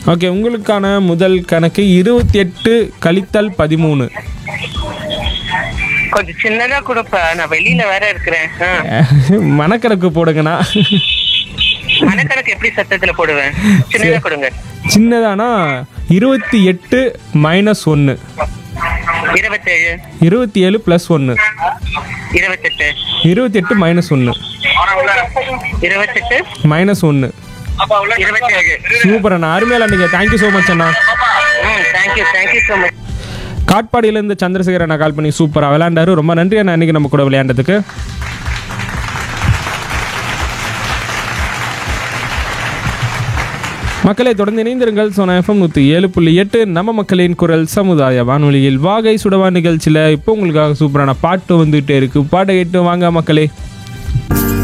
Okay, உங்களுக்கான முதல் கணக்கு 28 கழித்தல் 13. கொஞ்சம் சின்னதா கொடுப்பா, நான் வெளியில வேற இருக்கிறேன். மனக்கணக்கு போடுங்கண்ணா. மனக்கணக்கு எப்படி சத்தத்துல போடுவேன்? சின்னதா கொடுங்க. சின்னதானா 28 -1, 27, 27 + 1, 28, 28 -1, 28, -1. 27. சூப்பர் அண்ணா, அருமையில நீங்கள். தேங்க்யூ ஸோ மச் அண்ணா. Thank you so much. காட்பாடியிலேருந்து சந்திரசேகர் அண்ணா கால் பண்ணி சூப்பராக விளையாண்டாரு. ரொம்ப நன்றி அண்ணா இன்னைக்கு நம்ம கூட விளையாண்டதுக்கு. மக்களை தொடர்ந்து இணைந்திருங்கள். சோனா FM 107.8 நம்ம மக்களின் குரல் சமுதாய வானொலியில் வாகை சுடவா நிகழ்ச்சியில் இப்போ உங்களுக்காக சூப்பரான பாட்டு வந்துகிட்டே இருக்கு. பாட்டை கேட்டு வாங்க மக்களே.